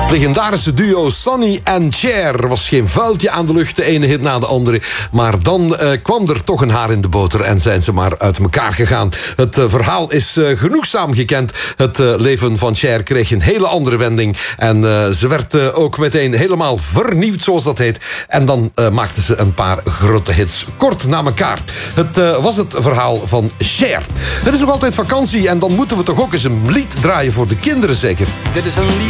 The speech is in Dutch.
Het legendarische duo Sonny en Cher. Er was geen vuiltje aan de lucht, de ene hit na de andere. Maar dan kwam er toch een haar in de boter en zijn ze maar uit elkaar gegaan. Het verhaal is genoegzaam gekend. Het leven van Cher kreeg een hele andere wending. En ze werd ook meteen helemaal vernieuwd, zoals dat heet. En dan maakten ze een paar grote hits kort na elkaar. Het was het verhaal van Cher. Het is nog altijd vakantie en dan moeten we toch ook eens een lied draaien voor de kinderen, zeker? Dit is een lied